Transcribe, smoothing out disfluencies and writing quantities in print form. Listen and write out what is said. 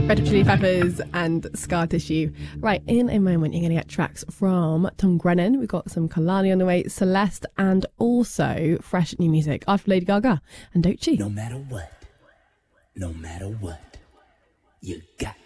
Red Hot Chili Peppers and Scar Tissue. Right, in a moment, you're going to get tracks from Tom Grennan. We've got some Kalani on the way, Celeste, and also fresh new music after Lady Gaga and Doechii. No matter what, you got